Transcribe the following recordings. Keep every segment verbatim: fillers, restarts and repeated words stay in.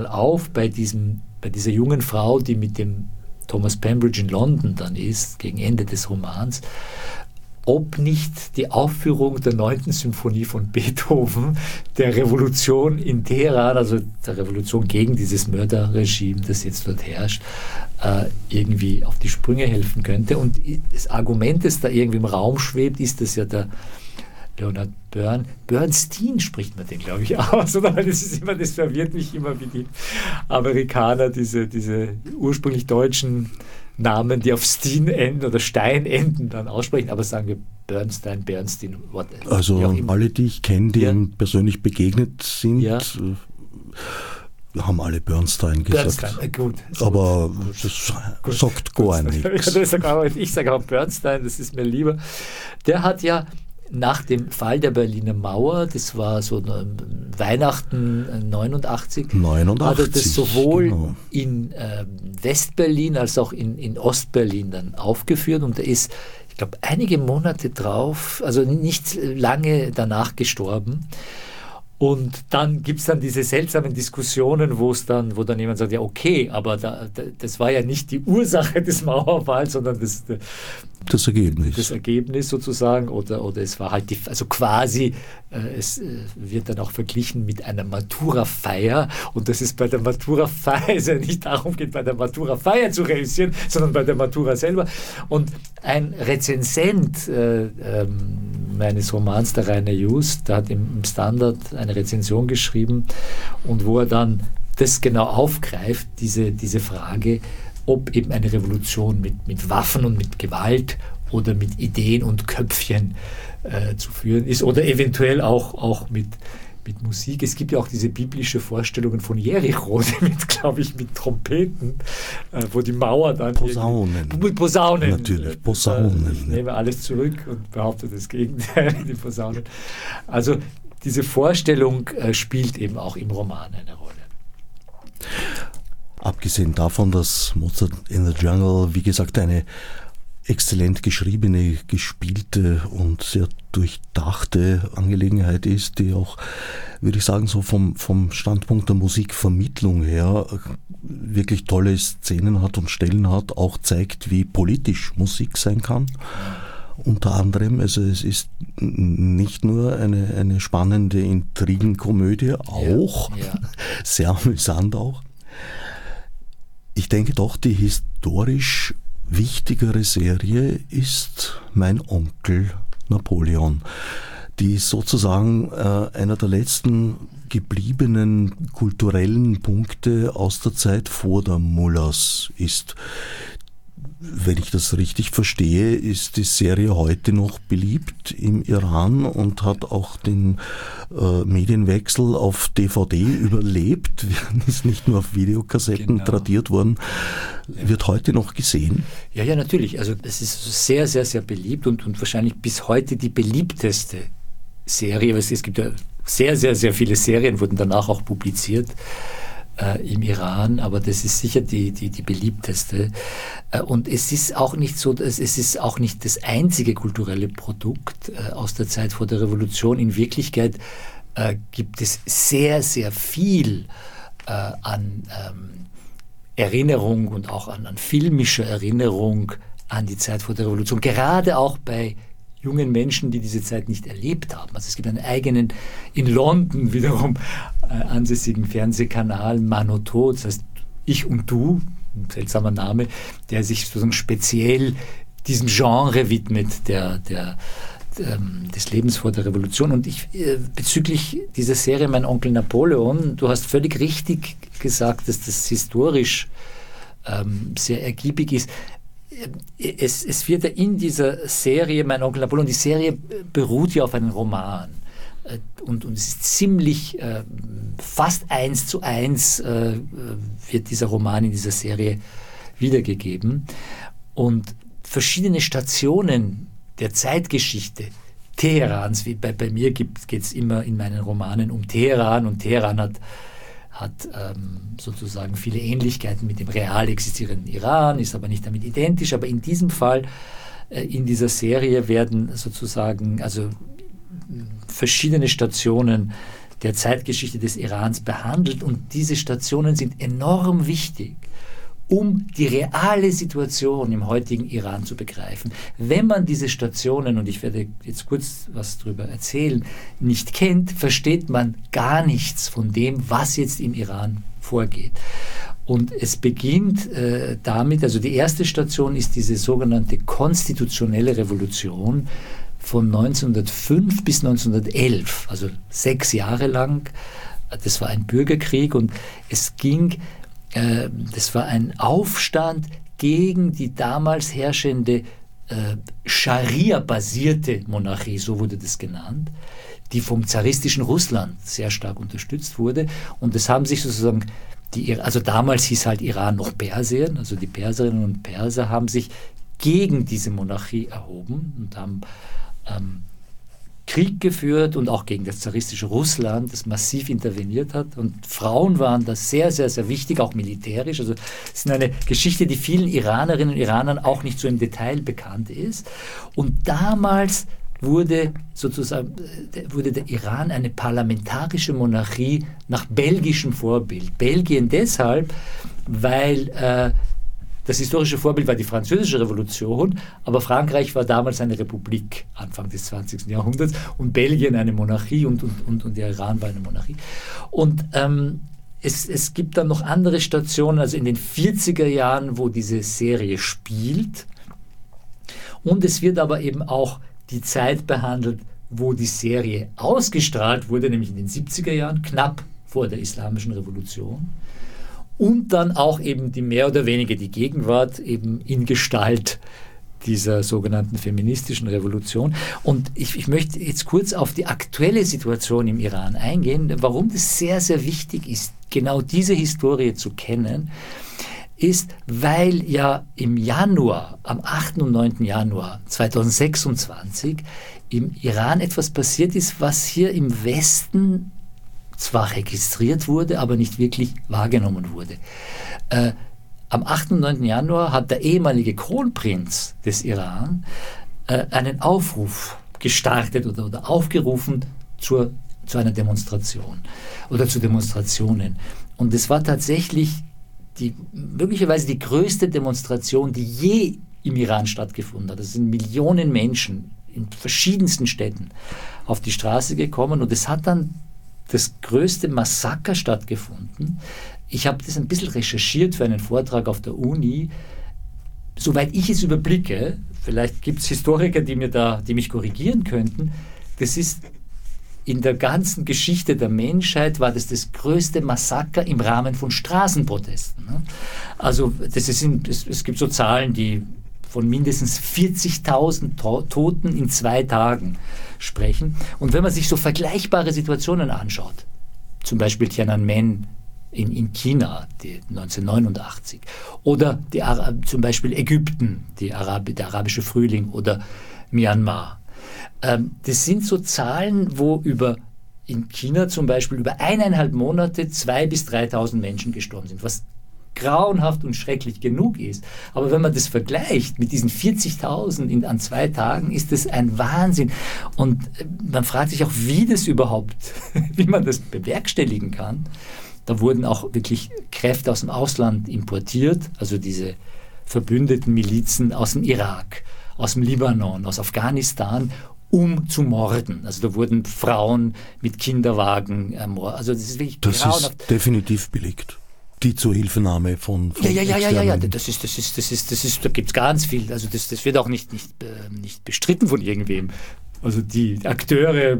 auf bei, diesem, bei dieser jungen Frau, die mit dem Thomas Pembridge in London dann ist, gegen Ende des Romans, ob nicht die Aufführung der neunten Symphonie von Beethoven der Revolution in Teheran, also der Revolution gegen dieses Mörderregime, das jetzt dort herrscht, äh, irgendwie auf die Sprünge helfen könnte. Und das Argument, das da irgendwie im Raum schwebt, ist, dass ja der Leonard Bern, Bernstein spricht man den, glaube ich, aus, oder? Das ist immer, das verwirrt mich immer, wie die Amerikaner diese, diese ursprünglich deutschen Namen, die auf Steen enden oder Stein enden, dann aussprechen, aber sagen wir Bernstein, Bernstein, whatever. Also alle, die ich kenne, die ja. ihm persönlich begegnet sind, ja. haben alle Bernstein gesagt. Bernstein, gut. Aber gut. das gut. sagt gar nichts. Ich sage auch Bernstein, das ist mir lieber. Der hat ja nach dem Fall der Berliner Mauer, das war so Weihnachten neunundachtzig, neunundachtzig, hat er das sowohl genau. in äh, Westberlin als auch in, in Ostberlin dann aufgeführt und er ist, ich glaube, einige Monate drauf, also nicht lange danach gestorben. Und dann gibt es dann diese seltsamen Diskussionen, wo es dann, wo dann jemand sagt, ja okay, aber da, da, das war ja nicht die Ursache des Mauerfalls, sondern das, das Ergebnis. Das Ergebnis sozusagen, oder, oder es war halt die, also quasi, äh, es äh, wird dann auch verglichen mit einer Matura-Feier und dass es bei der Matura-Feier es ja nicht darum geht, bei der Matura-Feier zu reüssieren, sondern bei der Matura selber. Und ein Rezensent äh, ähm, meines Romans, der Rainer Just, der hat im, im Standard eine Rezension geschrieben und wo er dann das genau aufgreift, diese, diese Frage, ob eben eine Revolution mit, mit Waffen und mit Gewalt oder mit Ideen und Köpfchen äh, zu führen ist oder eventuell auch, auch mit, mit Musik. Es gibt ja auch diese biblische Vorstellungen von Jericho, mit, glaube ich, mit Trompeten, äh, wo die Mauer dann... Posaunen. Mit Posaunen. Natürlich, Posaunen. Ich nehme alles zurück und behaupte das Gegenteil, die Posaunen. Also diese Vorstellung äh, spielt eben auch im Roman eine Rolle. Abgesehen davon, dass Mozart in the Jungle, wie gesagt, eine exzellent geschriebene, gespielte und sehr durchdachte Angelegenheit ist, die auch, würde ich sagen, so vom, vom Standpunkt der Musikvermittlung her wirklich tolle Szenen hat und Stellen hat, auch zeigt, wie politisch Musik sein kann. Unter anderem, also es ist nicht nur eine, eine spannende Intrigenkomödie, auch, ja, ja. sehr amüsant auch. Ich denke doch, die historisch wichtigere Serie ist Mein Onkel Napoleon, die sozusagen äh, einer der letzten gebliebenen kulturellen Punkte aus der Zeit vor der Mullahs ist. Wenn ich das richtig verstehe, ist die Serie heute noch beliebt im Iran und hat auch den äh, Medienwechsel auf D V D überlebt, ist nicht nur auf Videokassetten genau. tradiert worden, ja. wird heute noch gesehen. Ja, ja, natürlich. Also es ist sehr, sehr, sehr beliebt und, und wahrscheinlich bis heute die beliebteste Serie. Es gibt ja sehr, sehr, sehr viele Serien, wurden danach auch publiziert. Äh, im Iran, aber das ist sicher die, die, die beliebteste. Äh, und es ist auch nicht so, es ist auch nicht das einzige kulturelle Produkt äh, aus der Zeit vor der Revolution. In Wirklichkeit äh, gibt es sehr, sehr viel äh, an ähm, Erinnerung und auch an, an filmischer Erinnerung an die Zeit vor der Revolution, gerade auch bei jungen Menschen, die diese Zeit nicht erlebt haben. Also es gibt einen eigenen, in London wiederum äh, ansässigen Fernsehkanal, Manoto, das heißt Ich und Du, ein seltsamer Name, der sich sozusagen speziell diesem Genre widmet, der, der, der, des Lebens vor der Revolution. Und ich äh, bezüglich dieser Serie Mein Onkel Napoleon, du hast völlig richtig gesagt, dass das historisch ähm, sehr ergiebig ist. Es, es wird ja in dieser Serie, Mein Onkel Napoleon, die Serie beruht ja auf einem Roman. Und, und es ist ziemlich, äh, fast eins zu eins äh, wird dieser Roman in dieser Serie wiedergegeben. Und verschiedene Stationen der Zeitgeschichte Teherans, wie bei, bei mir geht es immer in meinen Romanen um Teheran, und Teheran hat hat ähm, sozusagen viele Ähnlichkeiten mit dem real existierenden Iran, ist aber nicht damit identisch. Aber in diesem Fall, äh, in dieser Serie werden sozusagen also verschiedene Stationen der Zeitgeschichte des Irans behandelt. Und diese Stationen sind enorm wichtig, um die reale Situation im heutigen Iran zu begreifen. Wenn man diese Stationen, und ich werde jetzt kurz was darüber erzählen, nicht kennt, versteht man gar nichts von dem, was jetzt im Iran vorgeht. Und es beginnt äh, damit, also die erste Station ist diese sogenannte konstitutionelle Revolution von neunzehnhundertfünf bis neunzehnhundertelf, also sechs Jahre lang. Das war ein Bürgerkrieg und es ging Das war ein Aufstand gegen die damals herrschende äh, Scharia-basierte Monarchie, so wurde das genannt, die vom zaristischen Russland sehr stark unterstützt wurde. Und es haben sich sozusagen, die, also damals hieß halt Iran noch Persien, also die Perserinnen und Perser haben sich gegen diese Monarchie erhoben und haben ähm, Krieg geführt und auch gegen das zaristische Russland, das massiv interveniert hat. Und Frauen waren da sehr, sehr, sehr wichtig, auch militärisch. Also es ist eine Geschichte, die vielen Iranerinnen und Iranern auch nicht so im Detail bekannt ist. Und damals wurde sozusagen wurde der Iran eine parlamentarische Monarchie nach belgischem Vorbild. Belgien deshalb, weil äh, das historische Vorbild war die Französische Revolution, aber Frankreich war damals eine Republik, Anfang des zwanzigsten Jahrhunderts, und Belgien eine Monarchie und, und, und, und der Iran war eine Monarchie. Und ähm, es, es gibt dann noch andere Stationen, also in den vierziger Jahren, wo diese Serie spielt. Und es wird aber eben auch die Zeit behandelt, wo die Serie ausgestrahlt wurde, nämlich in den siebziger Jahren, knapp vor der Islamischen Revolution. Und dann auch eben die mehr oder weniger die Gegenwart eben in Gestalt dieser sogenannten feministischen Revolution. Und ich, ich möchte jetzt kurz auf die aktuelle Situation im Iran eingehen. Warum das sehr, sehr wichtig ist, genau diese Historie zu kennen, ist, weil ja im Januar, am achten und neunten Januar zweitausendsechsundzwanzig im Iran etwas passiert ist, was hier im Westen zwar registriert wurde, aber nicht wirklich wahrgenommen wurde. Äh, am achten und neunten Januar hat der ehemalige Kronprinz des Iran äh, einen Aufruf gestartet oder, oder aufgerufen zur, zu einer Demonstration oder zu Demonstrationen. Und es war tatsächlich die, möglicherweise die größte Demonstration, die je im Iran stattgefunden hat. Es sind Millionen Menschen in verschiedensten Städten auf die Straße gekommen und es hat dann das größte Massaker stattgefunden. Ich habe das ein bisschen recherchiert für einen Vortrag auf der Uni. Soweit ich es überblicke, vielleicht gibt es Historiker, die, mir da, die mich korrigieren könnten, das ist in der ganzen Geschichte der Menschheit war das das größte Massaker im Rahmen von Straßenprotesten. Also das ist in, es, es gibt so Zahlen, die von mindestens vierzigtausend to- Toten in zwei Tagen sprechen. Und wenn man sich so vergleichbare Situationen anschaut, zum Beispiel Tiananmen in, in China die neunzehnhundertneunundachtzig oder die Ara- zum Beispiel Ägypten, die Arab- der arabische Frühling oder Myanmar. Ähm, das sind so Zahlen, wo über in China zum Beispiel über eineinhalb Monate zweitausend bis dreitausend Menschen gestorben sind, was grauenhaft und schrecklich genug ist. Aber wenn man das vergleicht mit diesen vierzigtausend in, an zwei Tagen, ist das ein Wahnsinn. Und man fragt sich auch, wie das überhaupt, wie man das bewerkstelligen kann. Da wurden auch wirklich Kräfte aus dem Ausland importiert, also diese verbündeten Milizen aus dem Irak, aus dem Libanon, aus Afghanistan, um zu morden. Also da wurden Frauen mit Kinderwagen ermordet. Also das ist wirklich das grauenhaft. Ist definitiv belegt. Die Zuhilfenahme von, von ja, ja, ja, ja, ja, ja, das ist, das ist, das ist, das ist, da gibt es ganz viel. Also das, das wird auch nicht, nicht, äh, nicht bestritten von irgendwem. Also die Akteure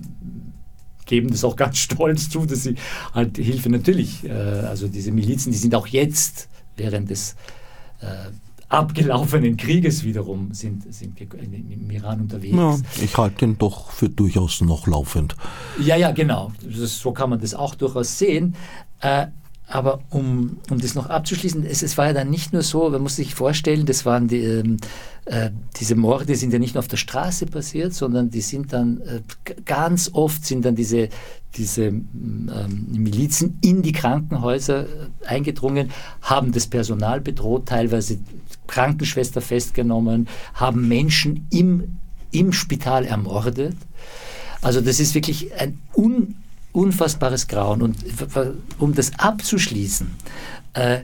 geben das auch ganz stolz zu, dass sie halt Hilfe natürlich, äh, also diese Milizen, die sind auch jetzt während des äh, abgelaufenen Krieges wiederum sind, sind im Iran unterwegs. Ja, ich halte ihn doch für durchaus noch laufend. Ja, ja, genau. Das, so kann man das auch durchaus sehen. Äh, Aber um, um das noch abzuschließen, es, es war ja dann nicht nur so, man muss sich vorstellen, das waren die, ähm, äh, diese Morde sind ja nicht nur auf der Straße passiert, sondern die sind dann, äh, ganz oft sind dann diese, diese ähm, Milizen in die Krankenhäuser äh, eingedrungen, haben das Personal bedroht, teilweise Krankenschwester festgenommen, haben Menschen im, im Spital ermordet. Also das ist wirklich ein un unfassbares Grauen. Und um das abzuschließen, äh,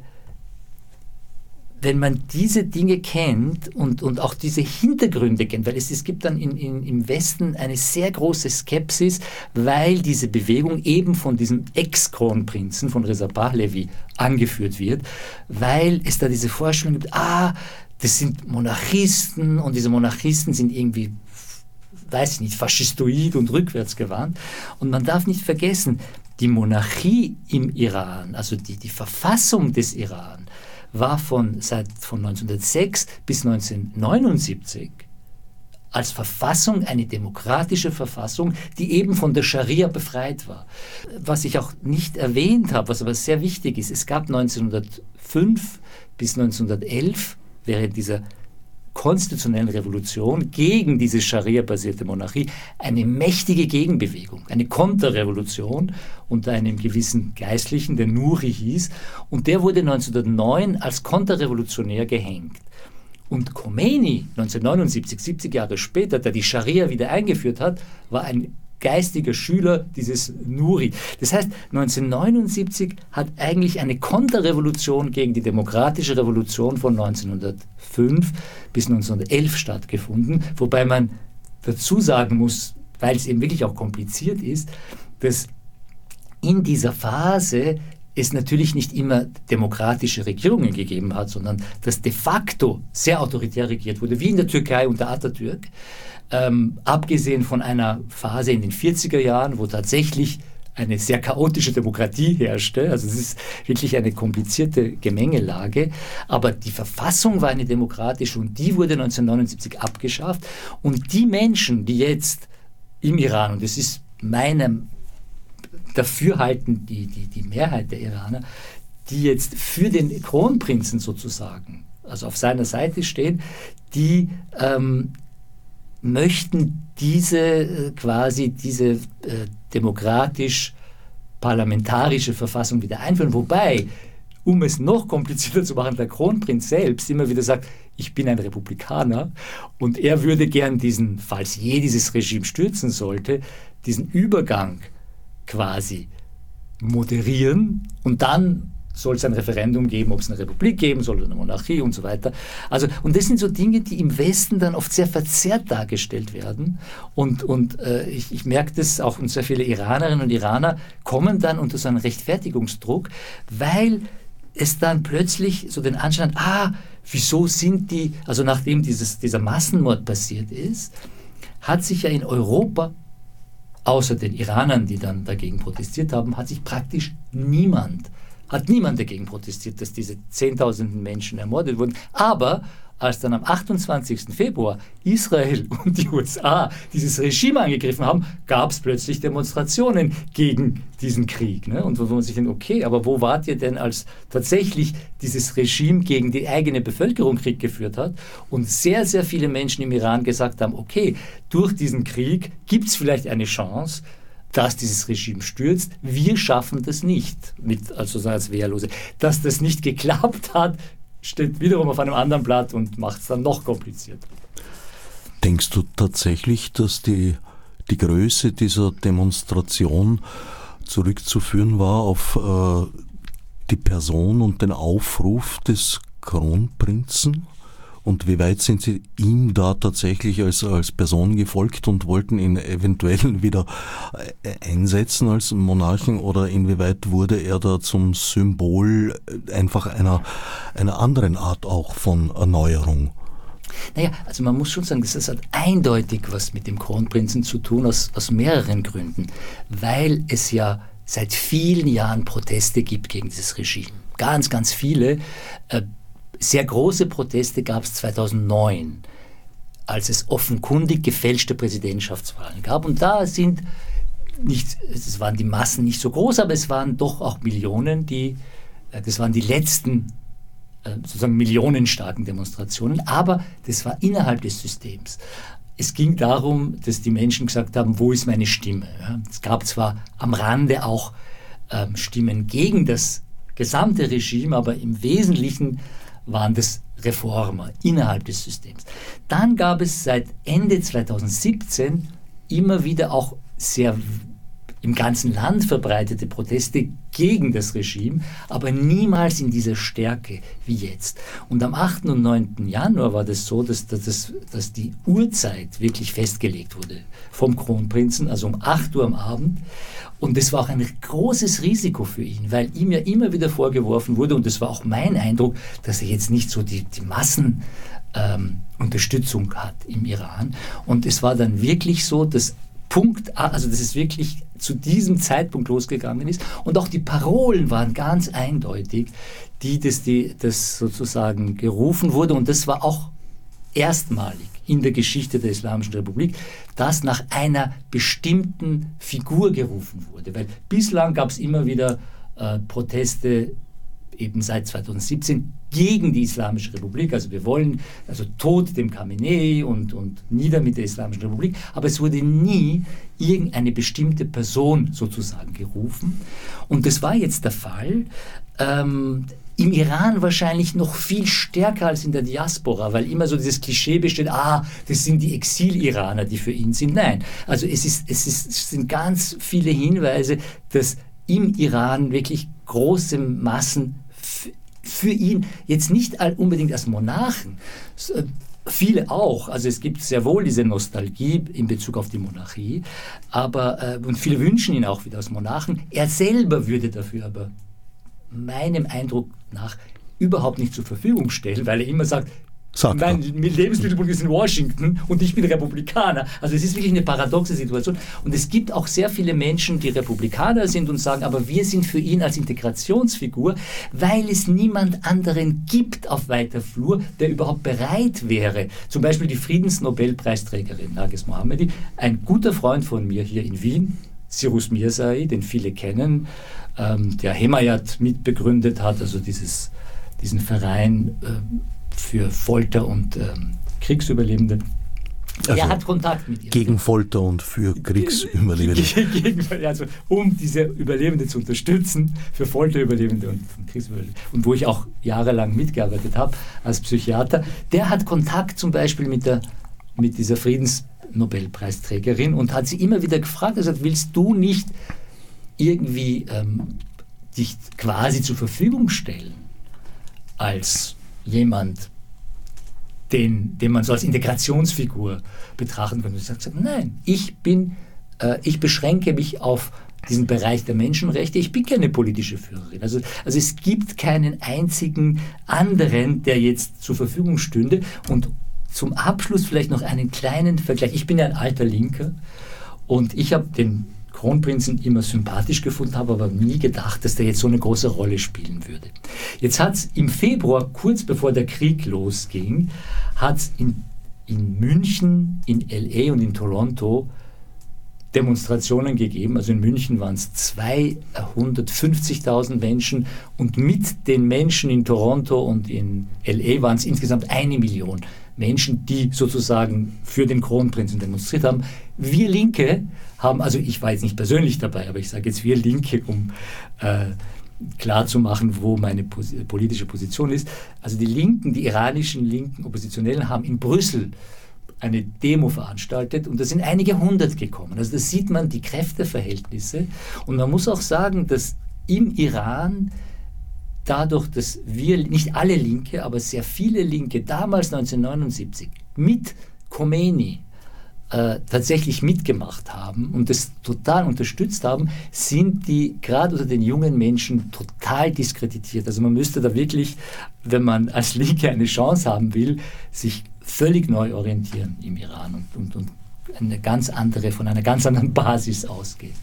wenn man diese Dinge kennt und, und auch diese Hintergründe kennt, weil es, es gibt dann in, in, im Westen eine sehr große Skepsis, weil diese Bewegung eben von diesem Ex-Kronprinzen, von Reza Pahlavi, angeführt wird, weil es da diese Vorstellung gibt, ah, das sind Monarchisten und diese Monarchisten sind irgendwie, weiß ich nicht, faschistoid und rückwärtsgewandt. Und man darf nicht vergessen, die Monarchie im Iran, also die, die Verfassung des Iran, war von, seit, von neunzehnhundertsechs bis neunzehnhundertneunundsiebzig als Verfassung eine demokratische Verfassung, die eben von der Scharia befreit war. Was ich auch nicht erwähnt habe, was aber sehr wichtig ist, es gab neunzehnhundertfünf bis neunzehnhundertelf, während dieser konstitutionellen Revolution gegen diese Scharia-basierte Monarchie, eine mächtige Gegenbewegung, eine Konterrevolution unter einem gewissen Geistlichen, der Nuri hieß, und der wurde neunzehnhundertneun als Konterrevolutionär gehängt. Und Khomeini, neunzehnhundertneunundsiebzig, siebzig Jahre später, der die Scharia wieder eingeführt hat, war ein geistiger Schüler dieses Nuri. Das heißt, neunzehnhundertneunundsiebzig hat eigentlich eine Konterrevolution gegen die demokratische Revolution von neunzehnhundertfünf bis neunzehnhundertelf stattgefunden, wobei man dazu sagen muss, weil es eben wirklich auch kompliziert ist, dass in dieser Phase es natürlich nicht immer demokratische Regierungen gegeben hat, sondern dass de facto sehr autoritär regiert wurde, wie in der Türkei unter Atatürk. Ähm, abgesehen von einer Phase in den vierziger Jahren, wo tatsächlich eine sehr chaotische Demokratie herrschte. Also es ist wirklich eine komplizierte Gemengelage. Aber die Verfassung war eine demokratische und die wurde neunzehnhundertneunundsiebzig abgeschafft. Und die Menschen, die jetzt im Iran, und es ist meinem Dafürhalten die, die, die Mehrheit der Iraner, die jetzt für den Kronprinzen sozusagen, also auf seiner Seite stehen, die ähm, möchten diese äh, quasi diese äh, demokratisch-parlamentarische Verfassung wieder einführen. Wobei, um es noch komplizierter zu machen, der Kronprinz selbst immer wieder sagt, ich bin ein Republikaner und er würde gern diesen, falls je dieses Regime stürzen sollte, diesen Übergang quasi moderieren und dann soll es ein Referendum geben, ob es eine Republik geben soll oder eine Monarchie und so weiter. Also, und das sind so Dinge, die im Westen dann oft sehr verzerrt dargestellt werden. Und, und äh, ich, ich merke das auch, und sehr viele Iranerinnen und Iraner kommen dann unter so einen Rechtfertigungsdruck, weil es dann plötzlich so den Anschein hat, ah, wieso sind die, also nachdem dieses, dieser Massenmord passiert ist, hat sich ja in Europa, außer den Iranern, die dann dagegen protestiert haben, hat sich praktisch niemand hat niemand dagegen protestiert, dass diese Zehntausenden Menschen ermordet wurden. Aber als dann am achtundzwanzigsten Februar Israel und die U S A dieses Regime angegriffen haben, gab es plötzlich Demonstrationen gegen diesen Krieg. Ne? Und wo man sich denkt, okay, aber wo wart ihr denn, als tatsächlich dieses Regime gegen die eigene Bevölkerung Krieg geführt hat und sehr, sehr viele Menschen im Iran gesagt haben, okay, durch diesen Krieg gibt es vielleicht eine Chance, dass dieses Regime stürzt. Wir schaffen das nicht, mit, also als Wehrlose. Dass das nicht geklappt hat, steht wiederum auf einem anderen Blatt und macht es dann noch komplizierter. Denkst du tatsächlich, dass die, die Größe dieser Demonstration zurückzuführen war auf äh, die Person und den Aufruf des Kronprinzen? Und wie weit sind Sie ihm da tatsächlich als, als Person gefolgt und wollten ihn eventuell wieder einsetzen als Monarchen, oder inwieweit wurde er da zum Symbol einfach einer, einer anderen Art auch von Erneuerung? Naja, also man muss schon sagen, das hat eindeutig was mit dem Kronprinzen zu tun, aus, aus mehreren Gründen. Weil es ja seit vielen Jahren Proteste gibt gegen dieses Regime. Ganz, ganz viele. Äh, Sehr große Proteste gab es zweitausendneun, als es offenkundig gefälschte Präsidentschaftswahlen gab. Und da sind nicht, es waren die Massen nicht so groß, aber es waren doch auch Millionen, die, das waren die letzten sozusagen millionenstarken Demonstrationen. Aber das war innerhalb des Systems. Es ging darum, dass die Menschen gesagt haben, wo ist meine Stimme? Es gab zwar am Rande auch ähm, Stimmen gegen das gesamte Regime, aber im Wesentlichen waren das Reformer innerhalb des Systems. Dann gab es seit Ende zweitausendsiebzehn immer wieder auch sehr im ganzen Land verbreitete Proteste gegen das Regime, aber niemals in dieser Stärke wie jetzt. Und am achten und neunten Januar war das so, dass, dass, dass die Uhrzeit wirklich festgelegt wurde vom Kronprinzen, also um acht Uhr am Abend. Und das war auch ein großes Risiko für ihn, weil ihm ja immer wieder vorgeworfen wurde, und das war auch mein Eindruck, dass er jetzt nicht so die, die Massen ähm, Unterstützung hat im Iran. Und es war dann wirklich so, dass Punkt, also dass es wirklich zu diesem Zeitpunkt losgegangen ist. Und auch die Parolen waren ganz eindeutig, die das, die, das sozusagen gerufen wurde. Und das war auch erstmalig in der Geschichte der Islamischen Republik, dass nach einer bestimmten Figur gerufen wurde. Weil bislang gab es immer wieder äh, Proteste, eben seit zweitausendsiebzehn, gegen die Islamische Republik. Also wir wollen, also Tod dem Khamenei und, und nieder mit der Islamischen Republik. Aber es wurde nie irgendeine bestimmte Person sozusagen gerufen. Und das war jetzt der Fall. Ähm, Im Iran wahrscheinlich noch viel stärker als in der Diaspora, weil immer so dieses Klischee besteht, ah, das sind die Exil-Iraner, die für ihn sind. Nein, also es, ist, es, ist, es sind ganz viele Hinweise, dass im Iran wirklich große Massen für ihn jetzt nicht unbedingt als Monarchen, viele auch, also es gibt sehr wohl diese Nostalgie in Bezug auf die Monarchie, aber äh, und viele wünschen ihn auch wieder als Monarchen. Er selber würde dafür aber meinem Eindruck nach überhaupt nicht zur Verfügung stellen, weil er immer sagt, Sagt mein Lebensmittelpunkt ist in Washington und ich bin Republikaner. Also es ist wirklich eine paradoxe Situation. Und es gibt auch sehr viele Menschen, die Republikaner sind und sagen, aber wir sind für ihn als Integrationsfigur, weil es niemand anderen gibt auf weiter Flur, der überhaupt bereit wäre. Zum Beispiel die Friedensnobelpreisträgerin Narges Mohammadi, ein guter Freund von mir hier in Wien, Cyrus Mirzai, den viele kennen, ähm, der Hemayat mitbegründet hat, also dieses, diesen Verein ähm, für Folter und ähm, Kriegsüberlebende. Also er hat Kontakt mit ihr. Gegen Folter und für Kriegsüberlebende. Gegen, also um diese Überlebende zu unterstützen, für Folterüberlebende und, und Kriegsüberlebende. Und wo ich auch jahrelang mitgearbeitet habe als Psychiater. Der hat Kontakt zum Beispiel mit, der, mit dieser Friedensnobelpreisträgerin und hat sie immer wieder gefragt, er sagt, willst du nicht irgendwie ähm, dich quasi zur Verfügung stellen als jemand, den, den man so als Integrationsfigur betrachten könnte. Ich sage, nein, ich bin, äh, ich beschränke mich auf diesen Bereich der Menschenrechte. Ich bin keine politische Führerin. Also, also es gibt keinen einzigen anderen, der jetzt zur Verfügung stünde. Und zum Abschluss vielleicht noch einen kleinen Vergleich. Ich bin ja ein alter Linker und ich habe den Kronprinzen immer sympathisch gefunden, habe aber nie gedacht, dass der jetzt so eine große Rolle spielen würde. Jetzt hat es im Februar, kurz bevor der Krieg losging, hat es in, in München, in L A und in Toronto Demonstrationen gegeben. Also in München waren es zweihundertfünfzigtausend Menschen und mit den Menschen in Toronto und in L A waren es insgesamt eine Million Menschen, die sozusagen für den Kronprinzen demonstriert haben. Wir Linke haben, also ich war jetzt nicht persönlich dabei, aber ich sage jetzt wir Linke, um äh, klarzumachen, wo meine pos- politische Position ist. Also die Linken, die iranischen linken Oppositionellen haben in Brüssel eine Demo veranstaltet und da sind einige hundert gekommen. Also da sieht man die Kräfteverhältnisse und man muss auch sagen, dass im Iran dadurch, dass wir, nicht alle Linke, aber sehr viele Linke damals neunzehnhundertneunundsiebzig mit Khomeini äh, tatsächlich mitgemacht haben und das total unterstützt haben, sind die gerade unter den jungen Menschen total diskreditiert. Also man müsste da wirklich, wenn man als Linke eine Chance haben will, sich völlig neu orientieren im Iran und, und, und eine ganz andere, von einer ganz anderen Basis ausgehen.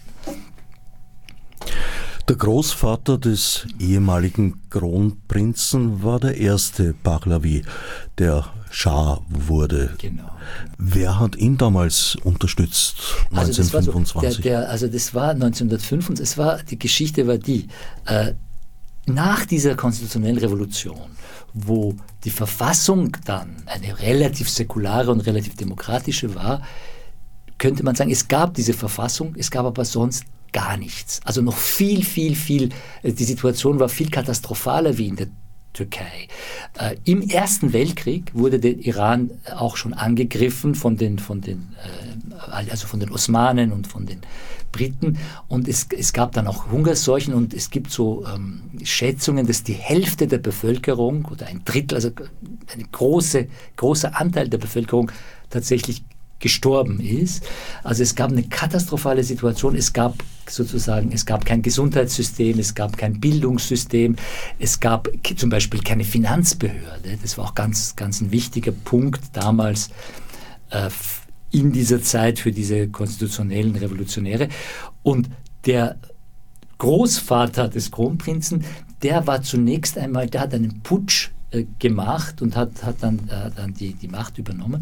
Der Großvater des ehemaligen Kronprinzen war der erste Pahlavi, der Schah wurde. Genau. Wer hat ihn damals unterstützt, also neunzehnhundertfünfundzwanzig? Das war so, der, der, also das war neunzehnhundertfünfundzwanzig, es war, die Geschichte war die, äh, nach dieser konstitutionellen Revolution, wo die Verfassung dann eine relativ säkulare und relativ demokratische war, könnte man sagen, es gab diese Verfassung, es gab aber sonst gar nichts. Also noch viel, viel, viel, die Situation war viel katastrophaler wie in der Türkei. Äh, Im Ersten Weltkrieg wurde der Iran auch schon angegriffen von den, von den äh, also von den Osmanen und von den Briten. Und es, es gab dann auch Hungerseuchen und es gibt so ähm, Schätzungen, dass die Hälfte der Bevölkerung oder ein Drittel, also ein große, großer Anteil der Bevölkerung tatsächlich gestorben ist. Also es gab eine katastrophale Situation. Es gab sozusagen, es gab kein Gesundheitssystem, es gab kein Bildungssystem, es gab zum Beispiel keine Finanzbehörde. Das war auch ganz, ganz ein wichtiger Punkt damals äh, in dieser Zeit für diese konstitutionellen Revolutionäre. Und der Großvater des Kronprinzen, der war zunächst einmal, der hat einen Putsch äh, gemacht und hat, hat dann, äh, dann die, die Macht übernommen.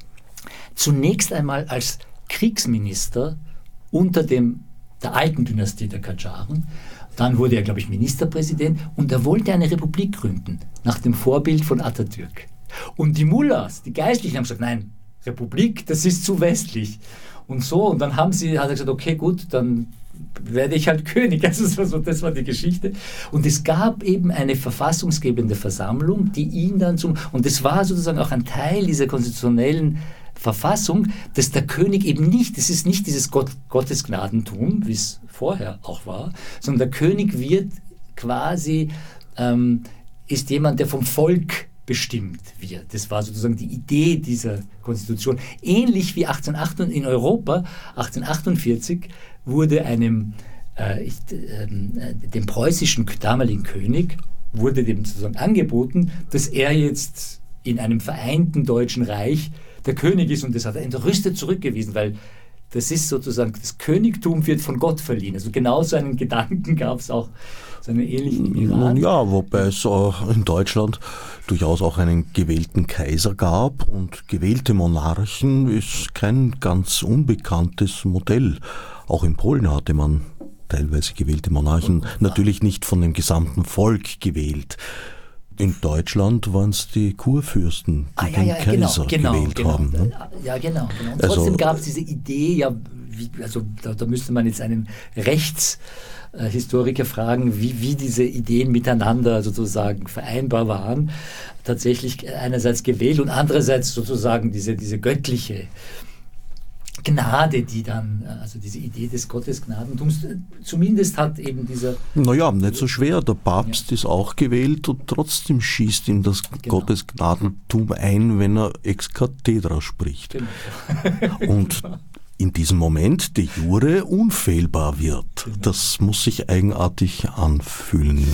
Zunächst einmal als Kriegsminister unter dem, der alten Dynastie der Kadscharen. Dann wurde er, glaube ich, Ministerpräsident und er wollte eine Republik gründen, nach dem Vorbild von Atatürk. Und die Mullahs, die Geistlichen, haben gesagt, nein, Republik, das ist zu westlich. Und so, und dann haben sie, hat er gesagt, okay, gut, dann werde ich halt König. Also das war, so, das war die Geschichte. Und es gab eben eine verfassungsgebende Versammlung, die ihn dann zum, und das war sozusagen auch ein Teil dieser konstitutionellen Verfassung, dass der König eben nicht, das ist nicht dieses Gott, Gottesgnadentum, wie es vorher auch war, sondern der König wird quasi, ähm, ist jemand, der vom Volk bestimmt wird. Das war sozusagen die Idee dieser Konstitution. Ähnlich wie achtzehnhundertachtundvierzig in Europa, achtzehnhundertachtundvierzig wurde einem, äh, ich, äh, dem preußischen damaligen König, wurde dem sozusagen angeboten, dass er jetzt in einem vereinten Deutschen Reich der König ist, und das hat er entrüstet zurückgewiesen, weil das ist sozusagen, das Königtum wird von Gott verliehen. Also genau so einen Gedanken gab es auch, so einen ähnlichen im Iran. Ja, wobei es in Deutschland durchaus auch einen gewählten Kaiser gab, und gewählte Monarchen ist kein ganz unbekanntes Modell. Auch in Polen hatte man teilweise gewählte Monarchen, natürlich nicht von dem gesamten Volk gewählt. In Deutschland waren es die Kurfürsten, die ah, ja, den ja, Kaiser genau, gewählt genau, haben. Ne? Ja, genau. genau. Und Also, trotzdem gab es diese Idee, ja, wie, also da, da müsste man jetzt einen Rechtshistoriker fragen, wie, wie diese Ideen miteinander sozusagen vereinbar waren. Tatsächlich einerseits gewählt und andererseits sozusagen diese, diese göttliche Gnade, die dann, also diese Idee des Gottesgnadentums, zumindest hat eben dieser... Naja, nicht so schwer. Der Papst ja. ist auch gewählt und trotzdem schießt ihm das genau. Gottesgnadentum ein, wenn er ex cathedra spricht. Genau. Und in diesem Moment de jure unfehlbar wird. Genau. Das muss sich eigenartig anfühlen.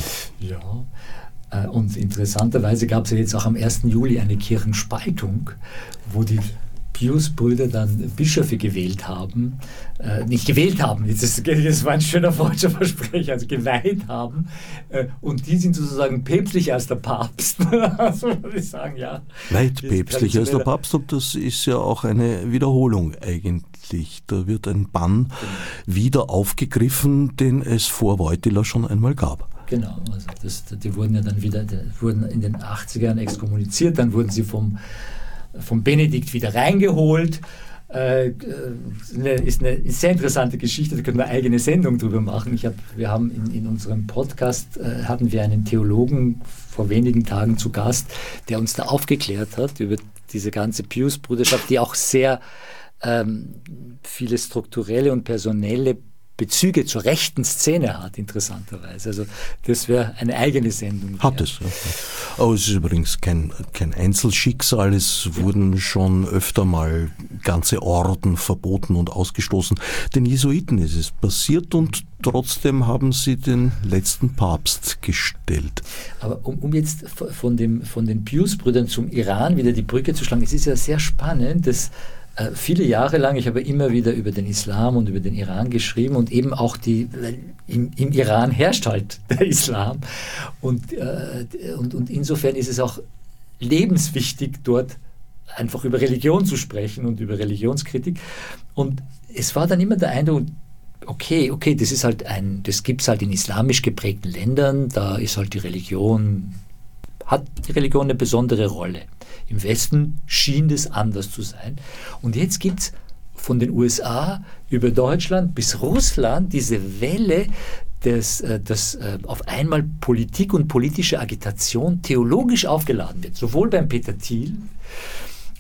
Ja. Und interessanterweise gab es ja jetzt auch am ersten Juli eine Kirchenspaltung, wo die Pius-Brüder dann Bischöfe gewählt haben, äh, nicht gewählt haben, jetzt ist, das war ein schöner falscher Versprecher, also geweiht haben, äh, und die sind sozusagen päpstlicher als der Papst. Also würde ich sagen, ja. Weit päpstlicher als der Papst, und das ist ja auch eine Wiederholung eigentlich. Da wird ein Bann genau. wieder aufgegriffen, den es vor Wojtyła schon einmal gab. Genau, also das, die wurden ja dann wieder, die wurden in den achtzigern exkommuniziert, dann wurden sie vom vom Benedikt wieder reingeholt. Äh, eine, ist eine sehr interessante Geschichte, da können wir eine eigene Sendung drüber machen. Ich hab, wir haben in, in unserem Podcast äh, hatten wir einen Theologen vor wenigen Tagen zu Gast, der uns da aufgeklärt hat über diese ganze Pius-Bruderschaft, die auch sehr ähm, viele strukturelle und personelle Bezüge zur rechten Szene hat, interessanterweise. Also das wäre eine eigene Sendung. Hat es, ja. Aber es ist übrigens kein, kein Einzelschicksal. Es ja. wurden schon öfter mal ganze Orden verboten und ausgestoßen. Den Jesuiten ist es passiert, und trotzdem haben sie den letzten Papst gestellt. Aber um, um jetzt von, dem, von den Pius-Brüdern zum Iran wieder die Brücke zu schlagen, es ist ja sehr spannend, dass viele Jahre lang, ich habe immer wieder über den Islam und über den Iran geschrieben, und eben auch die, im, im Iran herrscht halt der Islam, und, äh, und, und insofern ist es auch lebenswichtig, dort einfach über Religion zu sprechen und über Religionskritik, und es war dann immer der Eindruck, okay, okay, das ist halt ein, das gibt es halt in islamisch geprägten Ländern, da ist halt die Religion, hat die Religion eine besondere Rolle. Im Westen schien das anders zu sein. Und jetzt gibt es von den U S A über Deutschland bis Russland diese Welle, dass, dass auf einmal Politik und politische Agitation theologisch aufgeladen wird. Sowohl beim Peter Thiel,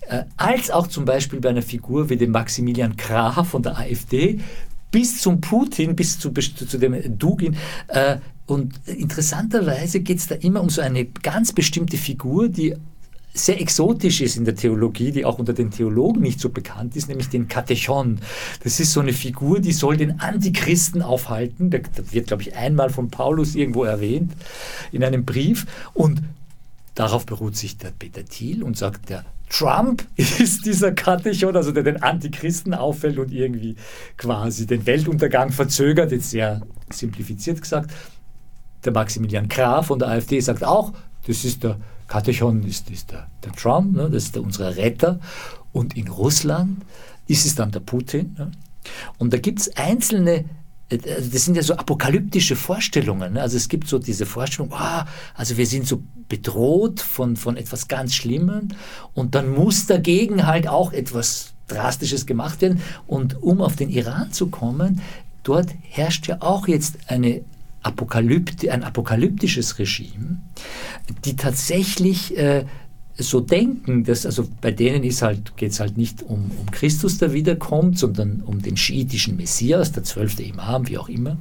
äh, als auch zum Beispiel bei einer Figur wie dem Maximilian Krah von der AfD, bis zum Putin, bis zu, bis zu dem Dugin. Äh, und interessanterweise geht es da immer um so eine ganz bestimmte Figur, die sehr exotisch ist in der Theologie, die auch unter den Theologen nicht so bekannt ist, nämlich den Katechon. Das ist so eine Figur, die soll den Antichristen aufhalten. Das wird, glaube ich, einmal von Paulus irgendwo erwähnt in einem Brief. Und darauf beruht sich der Peter Thiel und sagt, der Trump ist dieser Katechon, also der den Antichristen auffällt und irgendwie quasi den Weltuntergang verzögert, jetzt sehr simplifiziert gesagt. Der Maximilian Krah von der AfD sagt auch, das ist der Katechon, ist, ist der, der Trump, ne, das ist der, unser Retter. Und in Russland ist es dann der Putin. Ne? Und da gibt es einzelne, das sind ja so apokalyptische Vorstellungen. Ne? Also es gibt so diese Vorstellung, oh, also wir sind so bedroht von, von etwas ganz Schlimmem und dann muss dagegen halt auch etwas Drastisches gemacht werden. Und um auf den Iran zu kommen, dort herrscht ja auch jetzt eine Apokalypti- ein apokalyptisches Regime, die tatsächlich äh, so denken, dass, also bei denen ist halt, geht es halt nicht um, um Christus, der wiederkommt, sondern um den schiitischen Messias, der zwölfte Imam, wie auch immer.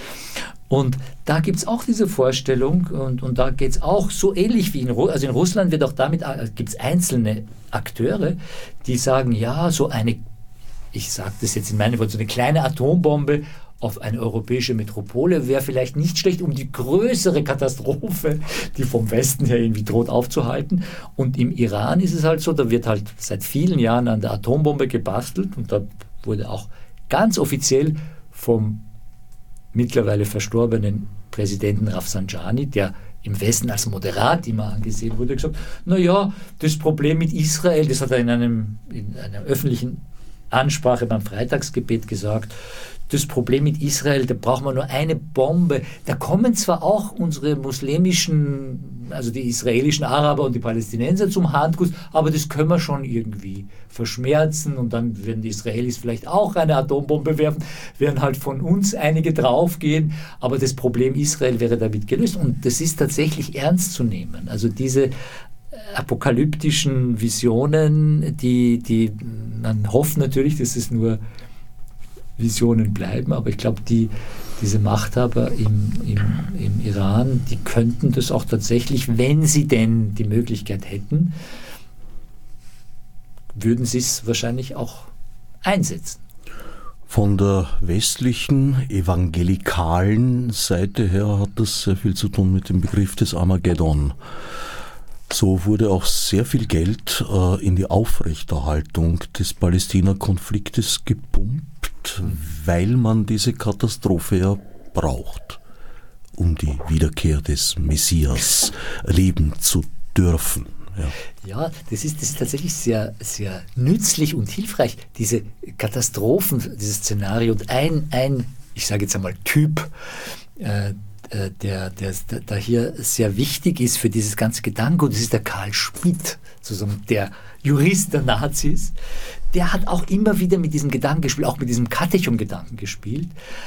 Und da gibt es auch diese Vorstellung und, und da geht es auch so ähnlich wie in Russland, also in Russland wird auch damit, äh, gibt es einzelne Akteure, die sagen, ja, so eine, ich sage das jetzt in meinen Worten, so eine kleine Atombombe auf eine europäische Metropole wäre vielleicht nicht schlecht, um die größere Katastrophe, die vom Westen her irgendwie droht, aufzuhalten. Und im Iran ist es halt so, da wird halt seit vielen Jahren an der Atombombe gebastelt und da wurde auch ganz offiziell vom mittlerweile verstorbenen Präsidenten Rafsanjani, der im Westen als moderat immer angesehen wurde, gesagt, naja, das Problem mit Israel, das hat er in, einem, in einer öffentlichen Ansprache beim Freitagsgebet gesagt, das Problem mit Israel, da braucht man nur eine Bombe. Da kommen zwar auch unsere muslimischen, also die israelischen Araber und die Palästinenser zum Handkuss, aber das können wir schon irgendwie verschmerzen und dann werden die Israelis vielleicht auch eine Atombombe werfen, werden halt von uns einige draufgehen, aber das Problem Israel wäre damit gelöst und das ist tatsächlich ernst zu nehmen. Also diese apokalyptischen Visionen, die, die man hofft natürlich, dass es nur Visionen bleiben, aber ich glaube, die, diese Machthaber im, im, im Iran, die könnten das auch tatsächlich, wenn sie denn die Möglichkeit hätten, würden sie es wahrscheinlich auch einsetzen. Von der westlichen, evangelikalen Seite her hat das sehr viel zu tun mit dem Begriff des Armageddon. So wurde auch sehr viel Geld äh, in die Aufrechterhaltung des Palästina-Konfliktes gepumpt, weil man diese Katastrophe ja braucht, um die Wiederkehr des Messias erleben zu dürfen. Ja, ja das, ist, das ist tatsächlich sehr, sehr nützlich und hilfreich, diese Katastrophen, dieses Szenario. Und ein, ein ich sage jetzt einmal Typ, äh, Der, der, der hier sehr wichtig ist für dieses ganze Gedanke, und das ist der Carl Schmitt, sozusagen der Jurist der Nazis, der hat auch immer wieder mit diesem Gedanken gespielt, auch mit diesem Katechon-Gedanken gespielt.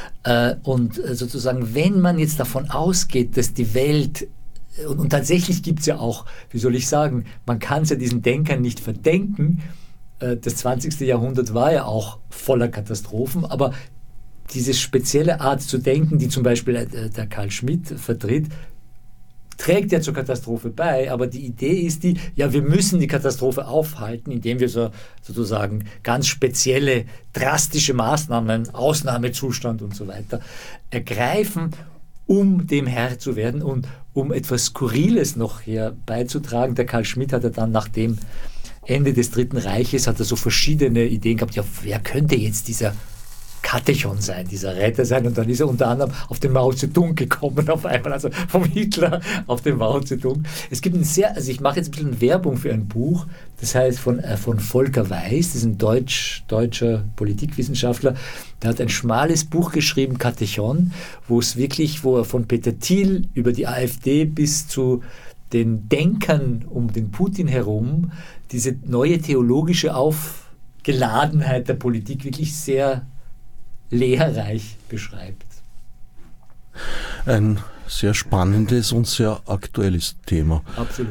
Und sozusagen, wenn man jetzt davon ausgeht, dass die Welt, und, und tatsächlich gibt es ja auch, wie soll ich sagen, man kann es ja diesen Denkern nicht verdenken, das zwanzigste Jahrhundert war ja auch voller Katastrophen, aber diese spezielle Art zu denken, die zum Beispiel der Carl Schmitt vertritt, trägt ja zur Katastrophe bei, aber die Idee ist die, ja, wir müssen die Katastrophe aufhalten, indem wir so sozusagen ganz spezielle, drastische Maßnahmen, Ausnahmezustand und so weiter ergreifen, um dem Herr zu werden und um etwas Skurriles noch hier beizutragen. Der Carl Schmitt hat ja dann nach dem Ende des Dritten Reiches, hat er so verschiedene Ideen gehabt, ja, wer könnte jetzt dieser Katechon sein, dieser Retter sein, und dann ist er unter anderem auf den Mao Zedong gekommen auf einmal, also vom Hitler auf den Mao Zedong. Es gibt ein sehr, also ich mache jetzt ein bisschen Werbung für ein Buch, das heißt von, äh, von Volker Weiß, das ist ein Deutsch, deutscher Politikwissenschaftler, der hat ein schmales Buch geschrieben, Katechon, wo es wirklich, wo er von Peter Thiel über die AfD bis zu den Denkern um den Putin herum diese neue theologische Aufgeladenheit der Politik wirklich sehr lehrreich beschreibt. Ein sehr spannendes und sehr aktuelles Thema. Absolut.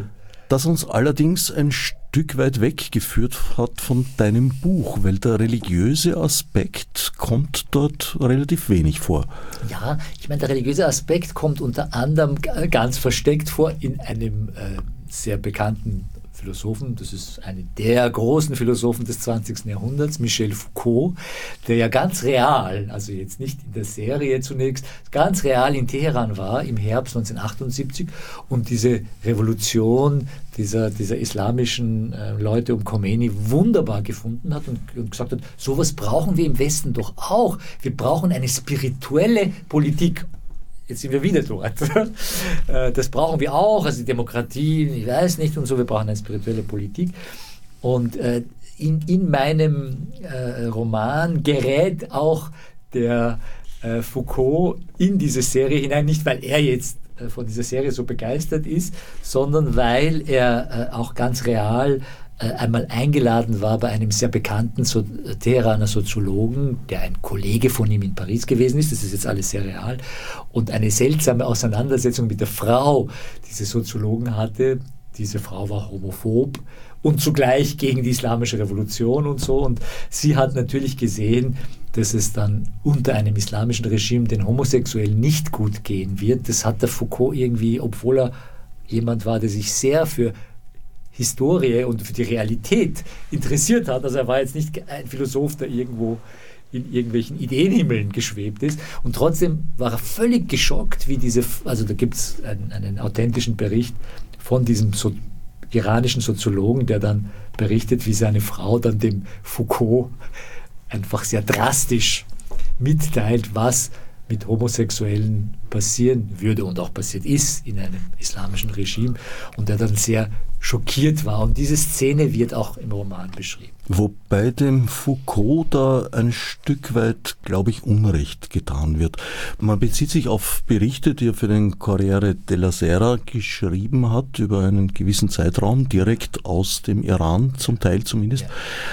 das uns allerdings ein Stück weit weggeführt hat von deinem Buch, weil der religiöse Aspekt kommt dort relativ wenig vor. Ja, ich meine, der religiöse Aspekt kommt unter anderem ganz versteckt vor in einem äh, sehr bekannten Philosophen, das ist einer der großen Philosophen des zwanzigsten Jahrhunderts, Michel Foucault, der ja ganz real, also jetzt nicht in der Serie zunächst, ganz real in Teheran war im Herbst neunzehnhundertachtundsiebzig und diese Revolution dieser, dieser islamischen äh, Leute um Khomeini wunderbar gefunden hat und, und gesagt hat, sowas brauchen wir im Westen doch auch. Wir brauchen eine spirituelle Politik. Jetzt sind wir wieder dort. Das brauchen wir auch, also die Demokratie, ich weiß nicht und so, wir brauchen eine spirituelle Politik. Und in, in meinem Roman gerät auch der Foucault in diese Serie hinein, nicht weil er jetzt von dieser Serie so begeistert ist, sondern weil er auch ganz real einmal eingeladen war bei einem sehr bekannten so Teheraner Soziologen, der ein Kollege von ihm in Paris gewesen ist, das ist jetzt alles sehr real, und eine seltsame Auseinandersetzung mit der Frau dieses Soziologen hatte. Diese Frau war homophob und zugleich gegen die islamische Revolution und so, und sie hat natürlich gesehen, dass es dann unter einem islamischen Regime den Homosexuellen nicht gut gehen wird. Das hat der Foucault irgendwie, obwohl er jemand war, der sich sehr für Historie und für die Realität interessiert hat. Also er war jetzt nicht ein Philosoph, der irgendwo in irgendwelchen Ideenhimmeln geschwebt ist. Und trotzdem war er völlig geschockt, wie diese, also da gibt es einen, einen authentischen Bericht von diesem so, iranischen Soziologen, der dann berichtet, wie seine Frau dann dem Foucault einfach sehr drastisch mitteilt, was mit Homosexuellen passieren würde und auch passiert ist in einem islamischen Regime, und der dann sehr schockiert war. Und diese Szene wird auch im Roman beschrieben. Wobei dem Foucault da ein Stück weit, glaube ich, Unrecht getan wird. Man bezieht sich auf Berichte, die er für den Corriere della Sera geschrieben hat, über einen gewissen Zeitraum, direkt aus dem Iran, zum Teil zumindest. Ja.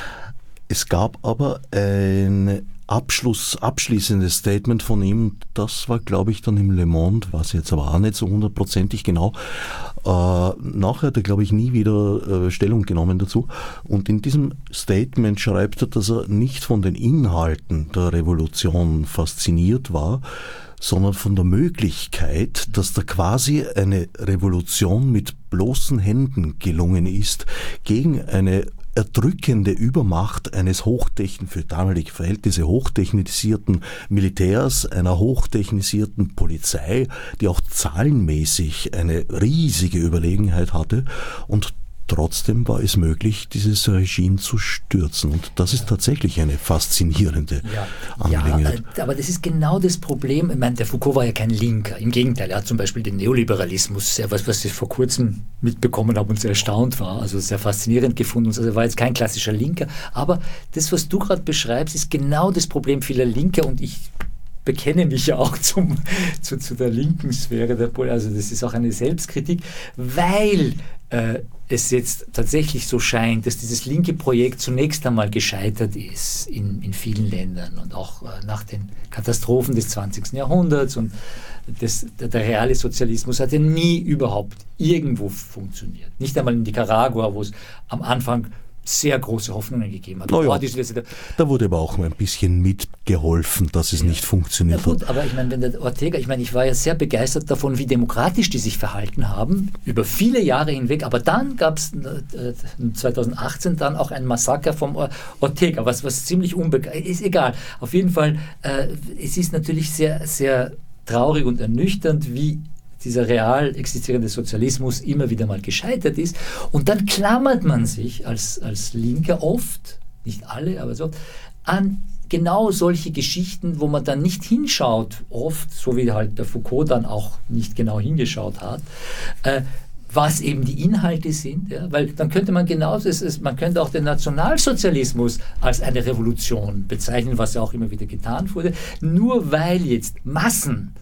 Es gab aber ein Abschluss, abschließendes Statement von ihm, das war, glaube ich, dann im Le Monde, was jetzt aber auch nicht so hundertprozentig genau. Äh, nachher hat er, glaube ich, nie wieder äh, Stellung genommen dazu. Und in diesem Statement schreibt er, dass er nicht von den Inhalten der Revolution fasziniert war, sondern von der Möglichkeit, dass da quasi eine Revolution mit bloßen Händen gelungen ist, gegen eine erdrückende Übermacht eines hochtechn für damalige Verhältnisse hochtechnisierten Militärs, einer hochtechnisierten Polizei, die auch zahlenmäßig eine riesige Überlegenheit hatte, und trotzdem war es möglich, dieses Regime zu stürzen. Und das ist tatsächlich eine faszinierende ja. Angelegenheit. Ja, aber das ist genau das Problem. Ich meine, der Foucault war ja kein Linker. Im Gegenteil, er hat zum Beispiel den Neoliberalismus, sehr, was, was ich vor kurzem mitbekommen habe und sehr erstaunt war, also sehr faszinierend gefunden. Also er war jetzt kein klassischer Linker. Aber das, was du gerade beschreibst, ist genau das Problem vieler Linker, und ich bekenne mich ja auch zum, zu, zu der linken Sphäre der Politik. Also das ist auch eine Selbstkritik, weil äh, es jetzt tatsächlich so scheint, dass dieses linke Projekt zunächst einmal gescheitert ist in, in vielen Ländern und auch äh, nach den Katastrophen des zwanzigsten Jahrhunderts, und das, der, der reale Sozialismus hat ja nie überhaupt irgendwo funktioniert. Nicht einmal in Nicaragua, wo es am Anfang sehr große Hoffnungen gegeben hat. Oh ja, oh, diese, diese, da wurde aber auch ein bisschen mitgeholfen, dass es ja nicht funktioniert Na gut, hat. aber ich meine, wenn der Ortega, ich meine, ich war ja sehr begeistert davon, wie demokratisch die sich verhalten haben, über viele Jahre hinweg, aber dann gab es äh, zweitausendachtzehn dann auch ein Massaker vom Ortega, was, was ziemlich unbekannt ist, egal. Auf jeden Fall, äh, es ist natürlich sehr, sehr traurig und ernüchternd, wie dieser real existierende Sozialismus immer wieder mal gescheitert ist. Und dann klammert man sich als, als Linker oft, nicht alle, aber so, an genau solche Geschichten, wo man dann nicht hinschaut, oft, so wie halt der Foucault dann auch nicht genau hingeschaut hat, äh, was eben die Inhalte sind, ja? Weil dann könnte man genauso, es ist, man könnte auch den Nationalsozialismus als eine Revolution bezeichnen, was ja auch immer wieder getan wurde, nur weil jetzt Massen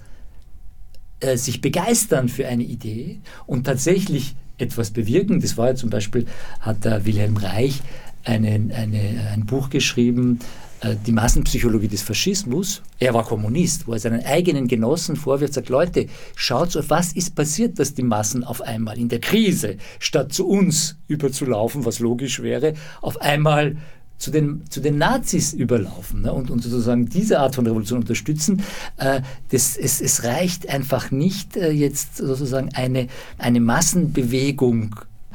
sich begeistern für eine Idee und tatsächlich etwas bewirken. Das war ja zum Beispiel, hat der Wilhelm Reich einen, eine, ein Buch geschrieben, die Massenpsychologie des Faschismus. Er war Kommunist, wo er seinen eigenen Genossen vorwirft, sagt, Leute, schaut, was ist passiert, dass die Massen auf einmal in der Krise, statt zu uns überzulaufen, was logisch wäre, auf einmal zu den, zu den Nazis überlaufen, ne? und, und sozusagen diese Art von Revolution unterstützen. Äh, das, es, es reicht einfach nicht, äh, jetzt sozusagen eine, eine Massenbewegung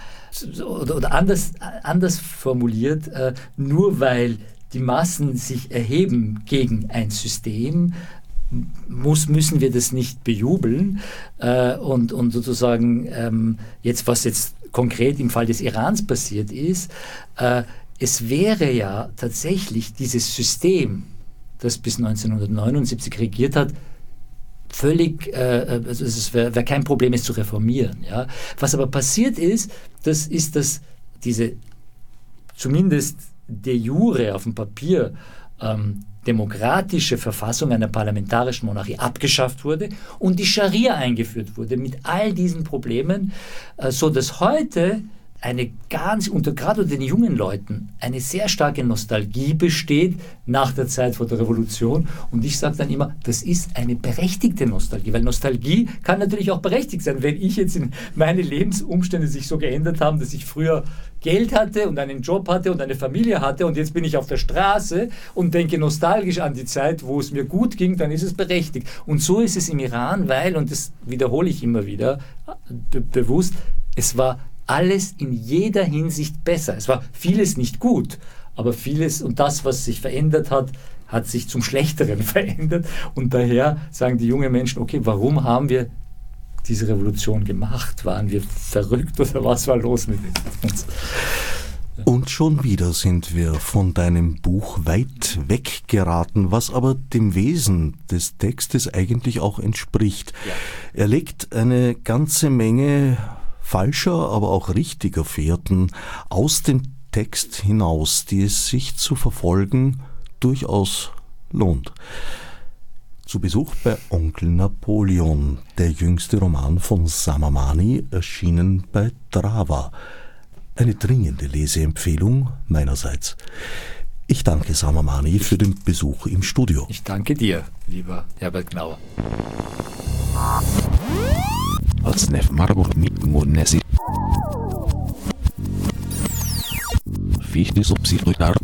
oder, oder anders, anders formuliert, äh, nur weil die Massen sich erheben gegen ein System, muss, müssen wir das nicht bejubeln. Äh, und, und sozusagen ähm, jetzt, was jetzt konkret im Fall des Irans passiert ist, äh, es wäre ja tatsächlich dieses System, das bis neunzehnhundertneunundsiebzig regiert hat, völlig, äh, also es wäre wär kein Problem, es zu reformieren. Ja? Was aber passiert ist, das ist, dass diese zumindest de jure auf dem Papier ähm, demokratische Verfassung einer parlamentarischen Monarchie abgeschafft wurde und die Scharia eingeführt wurde mit all diesen Problemen, äh, so dass heute eine ganz, unter gerade unter den jungen Leuten, eine sehr starke Nostalgie besteht nach der Zeit vor der Revolution. Und ich sage dann immer, das ist eine berechtigte Nostalgie, weil Nostalgie kann natürlich auch berechtigt sein. Wenn ich jetzt in meine Lebensumstände sich so geändert haben, dass ich früher Geld hatte und einen Job hatte und eine Familie hatte und jetzt bin ich auf der Straße und denke nostalgisch an die Zeit, wo es mir gut ging, dann ist es berechtigt. Und so ist es im Iran, weil, und das wiederhole ich immer wieder be- bewusst, es war alles in jeder Hinsicht besser. Es war vieles nicht gut, aber vieles und das, was sich verändert hat, hat sich zum Schlechteren verändert. Und daher sagen die jungen Menschen, okay, warum haben wir diese Revolution gemacht? Waren wir verrückt oder was war los mit uns? Und schon wieder sind wir von deinem Buch weit weggeraten, was aber dem Wesen des Textes eigentlich auch entspricht. Ja. Er legt eine ganze Menge falscher, aber auch richtiger Fährten aus dem Text hinaus, die es sich zu verfolgen durchaus lohnt. Zu Besuch bei Onkel Napoleon, der jüngste Roman von Samamani, erschienen bei Drava. Eine dringende Leseempfehlung meinerseits. Ich danke Samamani für den Besuch im Studio. Ich danke dir, lieber Herbert Gnauer. Alsnef Marburg mit Murnesi. Fichte subsidiar.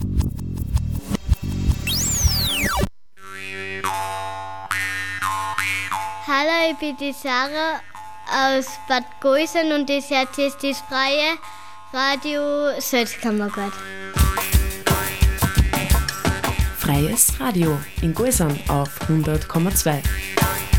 Hallo, ich bin die Sarah aus Bad Goisern und das jetzt ist das freie Radio Salzkammergut. Freies Radio in Goisern auf hundert Komma zwei.